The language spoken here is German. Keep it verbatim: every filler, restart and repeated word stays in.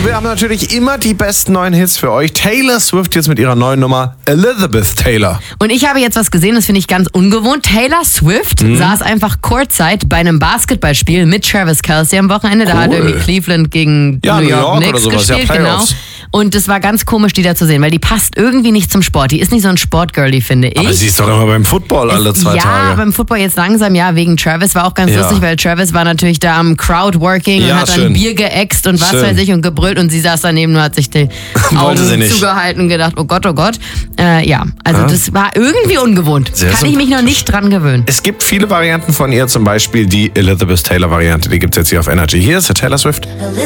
Und wir haben natürlich immer die besten neuen Hits für euch. Taylor Swift jetzt mit ihrer neuen Nummer Elizabeth Taylor. Und ich habe jetzt was gesehen, das finde ich ganz ungewohnt. Taylor Swift mhm. saß einfach Courtside bei einem Basketballspiel mit Travis Kelce am Wochenende. Da Cool. hat irgendwie Cleveland gegen Ja, New New York, York Knicks oder sowas, gespielt. ja, Genau. Playoffs. Und das war ganz komisch, die da zu sehen, weil die passt irgendwie nicht zum Sport. Die ist nicht so ein Sportgirlie, finde ich. Aber sie ist doch immer beim Football alle zwei ja, Tage. Ja, beim Football jetzt langsam, ja, wegen Travis. War auch ganz Ja. lustig, weil Travis war natürlich da am Crowdworking Ja, und hat dann schön. Bier geäxt und was Schön. weiß ich und gebrüllt und sie saß daneben und hat sich die Augen sie nicht. zugehalten und gedacht, oh Gott, oh Gott. Äh, ja, also Ja. das war irgendwie ungewohnt. Sehr Kann ich mich noch nicht dran gewöhnen. Es gibt viele Varianten von ihr, zum Beispiel die Elizabeth Taylor Variante. Die gibt es jetzt hier auf Energy. Hier ist der Taylor Swift.